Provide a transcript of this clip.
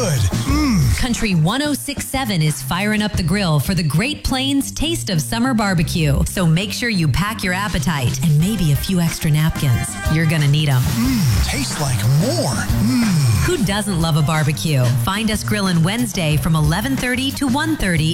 good. Country 106.7 is firing up the grill for the Great Plains Taste of Summer Barbecue. So make sure you pack your appetite and maybe a few extra napkins. You're gonna need them. Tastes like more. Who doesn't love a barbecue? Find us grilling Wednesday from 11:30 to 1:30